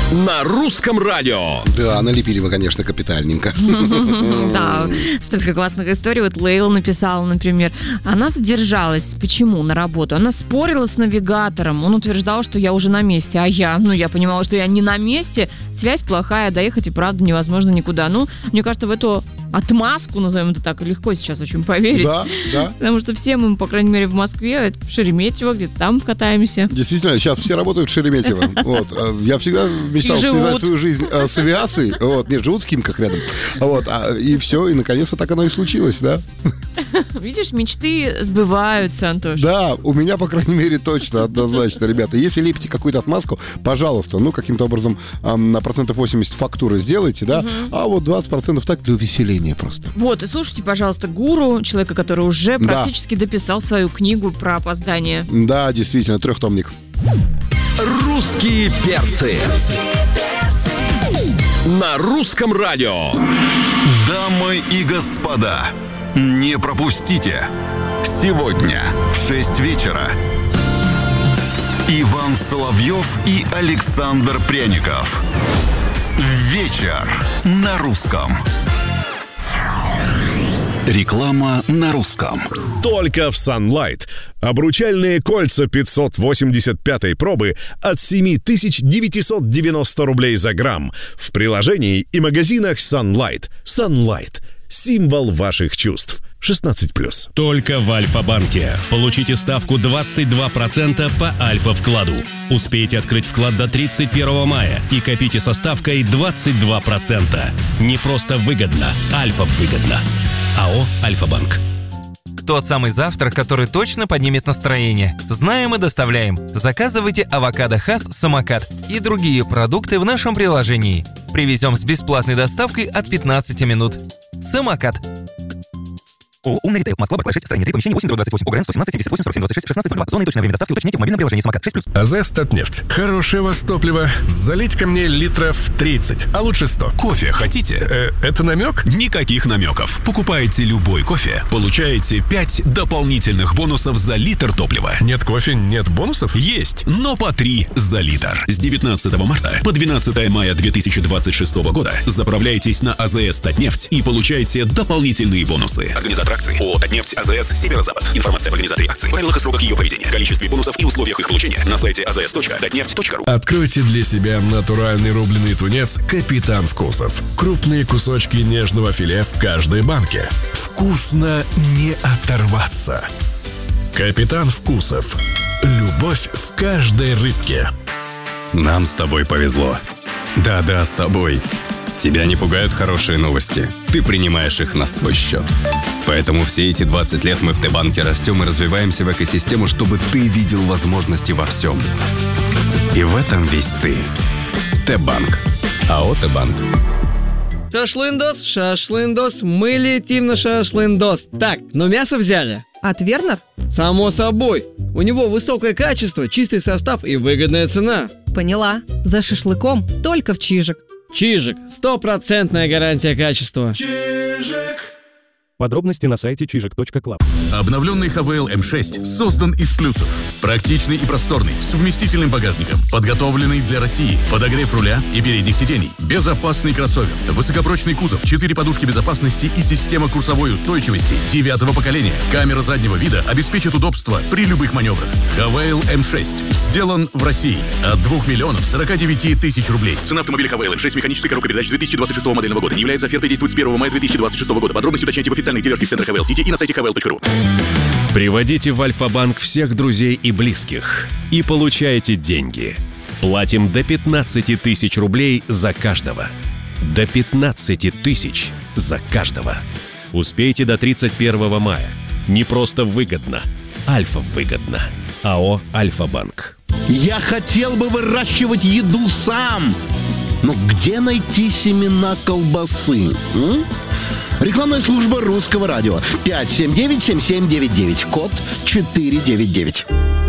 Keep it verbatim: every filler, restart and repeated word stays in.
на русском радио. Да, налепили вы, конечно, капитальненько. Да, столько классных историй. Вот Лейла написала, например. Она задержалась. Почему? На работу. Она спорила с навигатором. Он утверждал, что я уже на месте. А я? Ну, я понимала, что я не на месте. Связь плохая, доехать и правда невозможно никуда. Ну, мне кажется, в эту отмазку, назовем это так, легко сейчас очень поверить. Да, да. Потому что все мы, по крайней мере, в Москве, в Шереметьево, где-то там катаемся. Действительно, сейчас все работают в Шереметьево. Вот. Я всегда мечтал связать свою жизнь с авиацией. Вот. Нет, живут в Химках рядом. Вот. А, и все, и наконец-то так оно и случилось, да? Видишь, мечты сбываются, Антош. Да, у меня, по крайней мере, точно, однозначно, ребята. Если лепите какую-то отмазку, пожалуйста, ну, каким-то образом эм, на процентов восемьдесят фактуры сделайте, да, угу. А вот двадцать процентов так для увеселения просто. Вот, и слушайте, пожалуйста, Гуру, человека, который уже да. практически дописал свою книгу про опоздание. Да, действительно, трехтомник. Русские перцы. На русском радио. Дамы и господа, не пропустите. Сегодня в шесть вечера Иван Соловьев и Александр Пряников. Вечер на русском. Реклама на русском. Только в Sunlight. Обручальные кольца пятьсот восемьдесят пятой пробы от семь тысяч девятьсот девяносто рублей за грамм. В приложении и магазинах Sunlight. Sunlight. Символ ваших чувств. шестнадцать плюс. Только в Альфа-банке. Получите ставку двадцать два процента по Альфа-вкладу. Успейте открыть вклад до тридцать первого мая и копите со ставкой двадцать два процента. Не просто выгодно, Альфа-выгодно. АО «Альфа-банк». Тот самый завтрак, который точно поднимет настроение. Знаем и доставляем. Заказывайте авокадо Хас Самокат и другие продукты в нашем приложении. Привезем с бесплатной доставкой от пятнадцати минут. Самокат. ООО «Умный ритейл». Москва, Барклай, шесть, строение три, помещение восемь, двадцать восемь. ОГРН сто семнадцать, семьдесят восемь, сорок семь, двадцать шесть, шестнадцать, два. Зона и точное время доставки уточняйте в мобильном приложении «Самокат» шесть плюс. АЗ «Статнефть». Хорошее вас топливо. Залить ко мне литров тридцать, а лучше сто. Кофе хотите? Э, это намек? Никаких намеков. Покупаете любой кофе, получаете пять дополнительных бонусов за литр топлива. Нет кофе, нет бонусов? Есть, но по три за литр. С девятнадцатого марта по двенадцатое мая две тысячи двадцать шестого года заправляйтесь на АЗС «Статнефть» и получайте дополнительные бонусы. Организатор акции ООО «Татнефть», АЗС «Северо-Запад». Информация об организаторе акции, правилах и сроках ее проведения, количестве бонусов и условиях их получения на сайте а зэ эс точка татнефть точка ру. Откройте для себя натуральный рубленый тунец «Капитан Вкусов». Крупные кусочки нежного филе в каждой банке. Вкусно не оторваться. «Капитан Вкусов». Любовь в каждой рыбке. Нам с тобой повезло. Да-да, с тобой. Тебя не пугают хорошие новости. Ты принимаешь их на свой счет. Поэтому все эти двадцать лет мы в Т-банке растем и развиваемся в экосистему, чтобы ты видел возможности во всем. И в этом весь ты. Т-банк. АО «Т-банк». Шашлындос, шашлындос, мы летим на шашлындос. Так, ну мясо взяли. От Вернер? Само собой. У него высокое качество, чистый состав и выгодная цена. Поняла. За шашлыком только в Чижик. Чижик. Стопроцентная гарантия качества. Чижик. Подробности на сайте чижик точка клаб. Обновленный эйч ви эл эм шесть создан из плюсов. Практичный и просторный, с вместительным багажником, подготовленный для России, подогрев руля и передних сидений, безопасный кроссовер, высокопрочный кузов, четыре подушки безопасности и система курсовой устойчивости девятого поколения. Камера заднего вида обеспечит удобство при любых маневрах. эйч ви эл эм шесть сделан в России от двух миллионов сорока девяти тысяч рублей. Цена автомобиля эйч ви эл эм шесть механической коробкой передач две тысячи двадцать шестого модельного года не является офертой, действует с первого мая две тысячи двадцать шестого года. Подробности уточняйте в официальных дилерских центрах эйч ви эл City и на сайте эйч ви эл точка ру. Приводите в Альфа-банк всех друзей и близких и получайте деньги. Платим до пятнадцати тысяч рублей за каждого. До пятнадцати тысяч за каждого. Успейте до тридцать первого мая. Не просто выгодно, Альфа-выгодно. АО «Альфа-банк». Я хотел бы выращивать еду сам. Но где найти семена колбасы? М? Рекламная служба Русского радио. пять семь девять семь семь девять девять. Код четыре девять девять.